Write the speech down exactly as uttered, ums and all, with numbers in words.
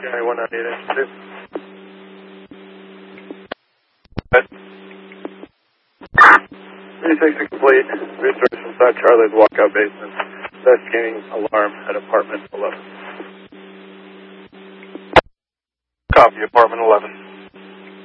County one ninety-eight inch two. three sixty complete. Research inside Charlie's walkout basement. Investigating alarm at apartment eleven. Copy, apartment eleven.